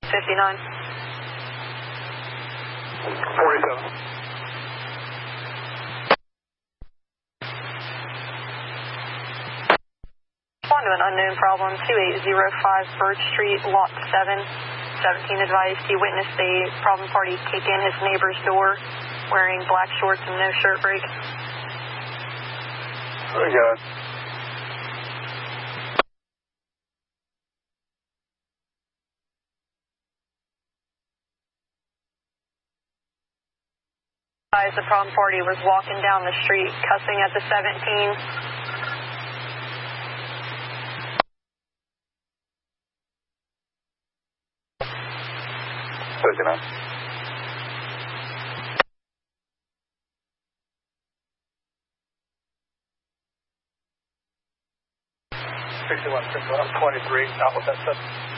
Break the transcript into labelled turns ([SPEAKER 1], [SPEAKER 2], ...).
[SPEAKER 1] 59.
[SPEAKER 2] 47.
[SPEAKER 1] Respond to an unknown problem, 2805 Birch Street, Lot 7. 17 advised he witnessed a problem party kick in his neighbor's door wearing black shorts and no shirt break.
[SPEAKER 2] Very good.
[SPEAKER 1] The problem party was walking down the street cussing at the 17.
[SPEAKER 2] Taking out. I'm 23, not what that said.